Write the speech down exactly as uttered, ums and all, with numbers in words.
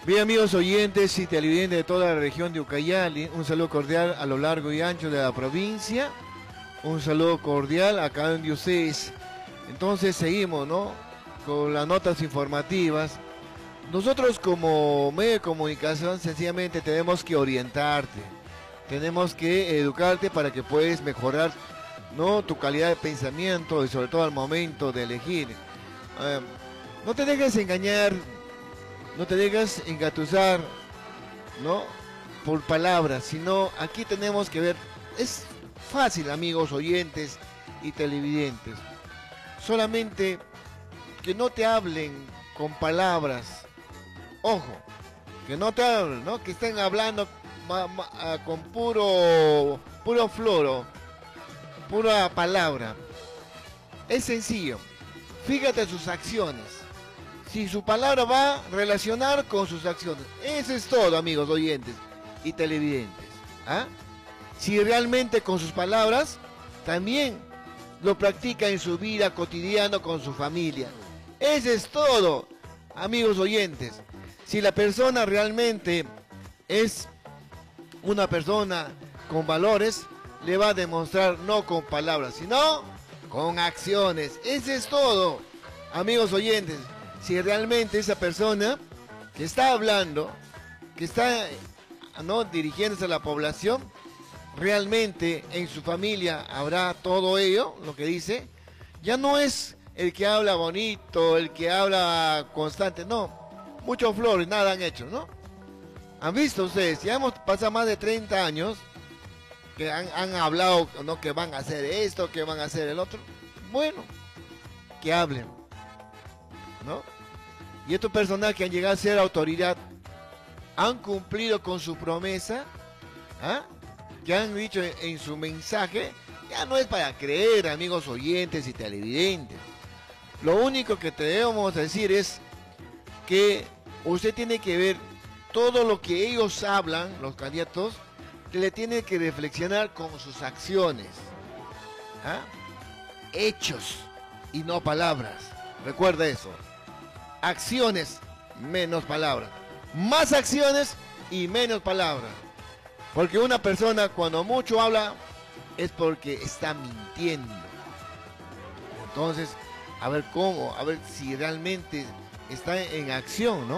Bien, amigos oyentes y televidentes de toda la región de Ucayali, un saludo cordial a lo largo y ancho de la provincia, un saludo cordial acá en ustedes. Entonces seguimos, ¿no?, con las notas informativas. Nosotros como medio de comunicación sencillamente tenemos que orientarte, tenemos que educarte para que puedas mejorar, ¿no?, tu calidad de pensamiento y sobre todo al momento de elegir. Eh, no te dejes engañar, no te dejes engatusar, ¿no?, por palabras, sino aquí tenemos que ver, es fácil, amigos oyentes y televidentes, solamente que no te hablen con palabras, ojo, que no te hablen, ¿no?, que estén hablando ma, ma, con puro, puro floro, pura palabra. Es sencillo, fíjate sus acciones. Si su palabra va a relacionar con sus acciones. Eso es todo, amigos oyentes y televidentes. ¿Ah? Si realmente con sus palabras también lo practica en su vida cotidiana con su familia. Eso es todo, amigos oyentes. Si la persona realmente es una persona con valores, le va a demostrar no con palabras, sino con acciones. Eso es todo, amigos oyentes. Si realmente esa persona que está hablando, que está, ¿no?, dirigiéndose a la población, realmente en su familia habrá todo ello, lo que dice, ya no es el que habla bonito, el que habla constante, no, muchos flores, nada han hecho, ¿no? ¿Han visto ustedes? Ya hemos pasado más de treinta años que han, han hablado, ¿no?, que van a hacer esto, que van a hacer el otro. Bueno, que hablen, ¿no? Y estos personajes que han llegado a ser autoridad han cumplido con su promesa, ¿ah?, que han dicho en, en su mensaje. Ya no es para creer, amigos oyentes y televidentes. Lo único que te debemos decir es que usted tiene que ver todo lo que ellos hablan, los candidatos, que le tiene que reflexionar con sus acciones, ¿ah?, hechos y no palabras. Recuerda eso. Acciones menos palabras, más acciones y menos palabras, porque una persona cuando mucho habla es porque está mintiendo. Entonces, a ver cómo, a ver si realmente está en acción, ¿no?